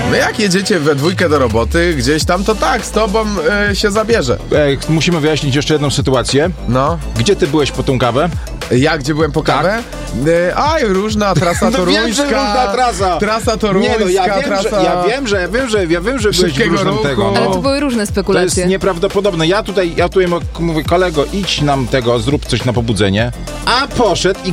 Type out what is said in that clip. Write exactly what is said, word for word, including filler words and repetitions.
No jak jedziecie we dwójkę do roboty gdzieś tam, to tak, z tobą y, się zabierze. Ej, musimy wyjaśnić jeszcze jedną sytuację. No. Gdzie ty byłeś po tą kawę? Ja gdzie byłem po kawę? Y, aj, różna trasa No toruńska. wiem, że różna trasa. Trasa toruńska, Nie no, ja wiem, trasa... że, ja wiem, że, ja wiem, że, ja wiem, że byłeś w Szybkiego różnym ruchu. tego. Ale No. to były różne To spekulacje. jest nieprawdopodobne. Ja tutaj, ja tutaj mówię, kolego, idź nam tego, zrób coś na pobudzenie. A poszedł i